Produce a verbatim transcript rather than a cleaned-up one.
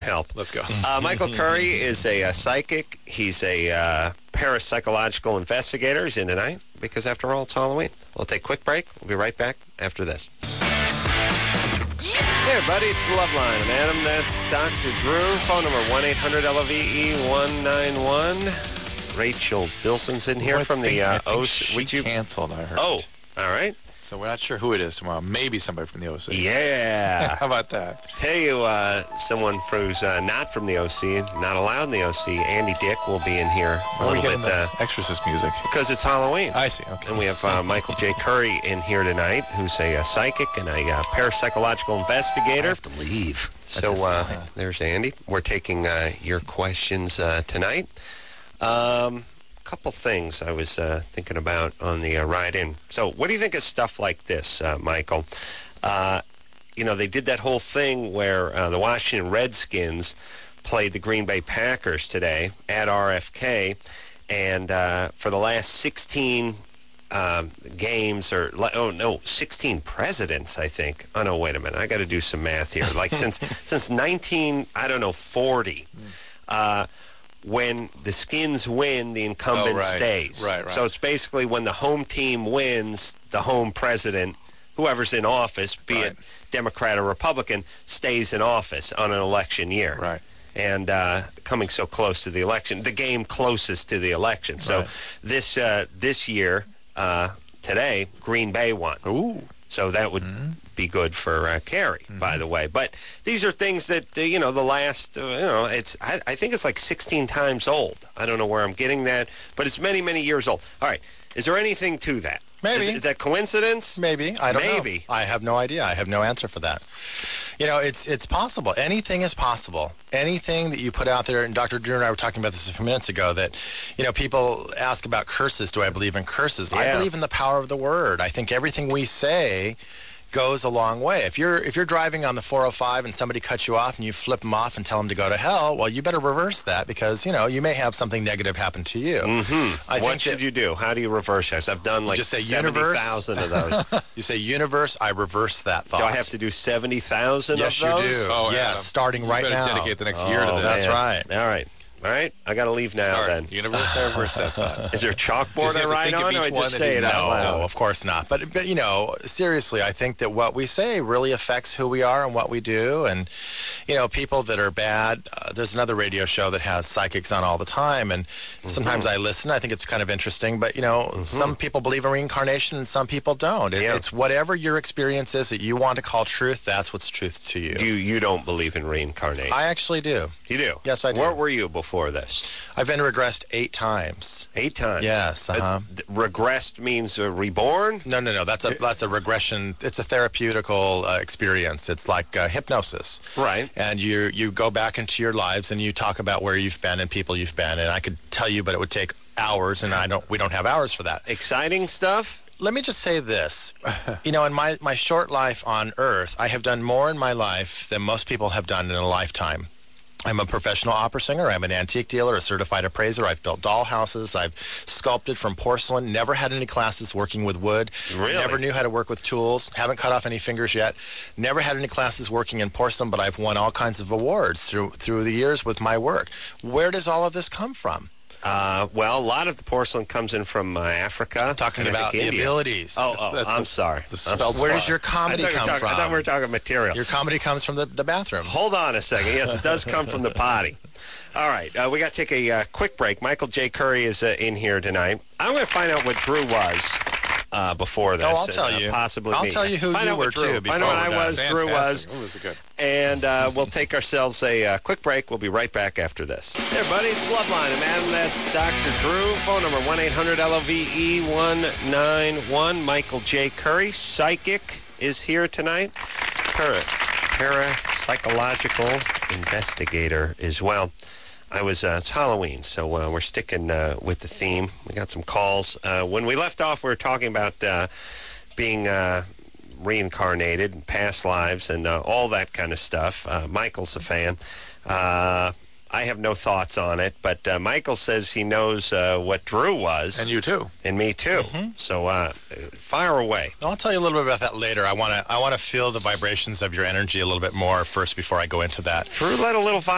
Help. Let's go. Uh, Michael Curry is a, uh psychic. He's a uh, parapsychological investigator. He's in tonight because, after all, it's Halloween. We'll take a quick break. We'll be right back after this. Hey, everybody. It's the Love Line. I'm Adam. That's Doctor Drew. Phone number one eight hundred L O V E one nine one. Rachel Bilson's in here Well, I from think, the uh, I think O C. she Would you... canceled, I heard. Oh, all right. So we're not sure who it is tomorrow. Maybe somebody from the O C. Yeah. How about that? Tell you, uh, someone who's uh, not from the O C, not allowed in the O C, Andy Dick will be in here a Why are we little getting bit. the Uh, Exorcist music? because it's Halloween. I see. Okay. And we have uh, Michael J. Curry in here tonight, who's a, uh psychic and a uh, parapsychological investigator. I have to leave. So uh, there's Andy. We're taking uh, your questions uh, tonight. Um, couple things I was uh, thinking about on the uh, ride in. So what do you think of stuff like this, uh, Michael? Uh, you know, they did that whole thing where uh, the Washington Redskins played the Green Bay Packers today at R F K, and uh, for the last sixteen um, games, or, oh, no, sixteen presidents, I think. Oh, no, wait a minute. I got to do some math here. Like, since, since nineteen, I don't know, forty, uh, when the Skins win, the incumbent Oh, right. stays. Right, right. So it's basically when the home team wins, the home president, whoever's in office, be Right. it Democrat or Republican, stays in office on an election year. Right. And uh, coming so close to the election, the game closest to the election. So Right. this uh, this year, uh, today, Green Bay won. Ooh. So that would Mm-hmm. be good for uh, Kerry, by the way. But these are things that, uh, you know, the last, uh, you know, it's, I, I think it's like sixteen times old. I don't know where I'm getting that, but it's many, many years old. All right. Is there anything to that? Maybe. Is, is that coincidence? Maybe. I don't Maybe. know. I have no idea. I have no answer for that. You know, it's it's possible. Anything is possible. Anything that you put out there, and Doctor Drew and I were talking about this a few minutes ago, that, you know, people ask about curses. Do I believe in curses? I Yeah. believe in the power of the word. I think everything we say goes a long way. If you're if you're driving on the four oh five and somebody cuts you off and you flip them off and tell them to go to hell, well, you better reverse that, because, you know, you may have something negative happen to you. Mm-hmm. I What think should that you do? How do you reverse this? I've done like just say seventy thousand of those. you say universe, I reverse that thought. Do I have to do seventy thousand Yes, of those? you do. Oh, yes, Adam. starting You right better now. dedicate the next Oh, year to this. That's man. right. All right. All right. I got to leave now All right. then. Universe, I reverse that thought. Is there a chalkboard Does he I have to write think of on, or each I one just that say he's it not- out No, loud? no, of course not. But, but, you know, seriously, I think that what we say really affects who we are and what we do. And, you know, people that are bad, uh, there's another radio show that has psychics on all the time. And sometimes I listen. I think it's kind of interesting. But, you know, some people believe in reincarnation and some people don't. It, Yeah. It's whatever your experience is that you want to call truth, that's what's truth to you. Do you, you don't believe in reincarnation? I actually do. you do? Yes, I do. Where were you before this? I've been regressed eight times. Eight times? Yes, uh-huh. th- regressed means uh, reborn? No, no, no. That's a that's a regression. It's a therapeutical uh, experience. It's like uh, hypnosis. Right. And you you go back into your lives and you talk about where you've been and people you've been. And I could tell you, but it would take hours, and I don't. We don't have hours for that. Exciting stuff? Let me just say this. You know, in my my short life on Earth, I have done more in my life than most people have done in a lifetime. I'm a professional opera singer. I'm an antique dealer, a certified appraiser. I've built doll houses. I've sculpted from porcelain. Never had any classes working with wood. Really? Never knew how to work with tools. Haven't cut off any fingers yet. Never had any classes working in porcelain, but I've won all kinds of awards through through the years with my work. Where does all of this come from? Uh, well, a lot of the porcelain comes in from uh, Africa. Talking and I about think the India. abilities. Oh, oh That's I'm the- sorry. the I'm spelled sorry. Where does your comedy I thought we were come talking- from? I thought we were talking material. Your comedy comes from the, the bathroom. Hold on a second. Yes, it does come from the potty. All right, uh, we got to take a uh, quick break. Michael J. Curry is uh, in here tonight. I'm going to find out what Drew was uh, before this. Oh, I'll and, tell uh, you. possibly I'll me. tell you who find you out were, what Drew. too, Find out before what I we're done. was, Drew was. Fantastic. Ooh, this is good. And uh, we'll take ourselves a uh, quick break. We'll be right back after this. Hey, everybody, it's Loveline. I'm Adam. That's Doctor Drew. Phone number one eight hundred L O V E one nine one. Michael J. Curry, psychic, is here tonight. Para, parapsychological investigator as well. I was, uh, it's Halloween, so uh, we're sticking uh, with the theme. We got some calls. Uh, when we left off, we were talking about uh, being uh, reincarnated and past lives and uh, all that kind of stuff. Uh, Michael's a fan. Uh, I have no thoughts on it, but uh, Michael says he knows uh, what Drew was. And you too. And me too. So uh, fire away. I'll tell you a little bit about that later. I want to I want to feel the vibrations of your energy a little bit more first before I go into that. Drew let a little